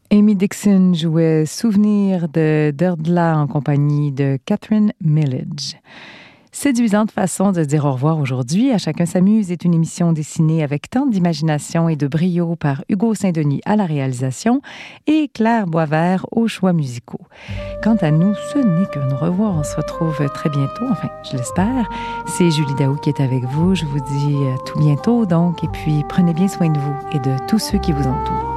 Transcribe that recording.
Amy Dixon jouait Souvenir de Deirdre en compagnie de Catherine Millage. Séduisante façon de dire au revoir aujourd'hui. À chacun s'amuse est une émission dessinée avec tant d'imagination et de brio par Hugo Saint-Denis à la réalisation et Claire Boisvert aux choix musicaux. Quant à nous, ce n'est qu'un au revoir. On se retrouve très bientôt, enfin, je l'espère. C'est Julie Daou qui est avec vous. Je vous dis à tout bientôt, donc, et puis prenez bien soin de vous et de tous ceux qui vous entourent.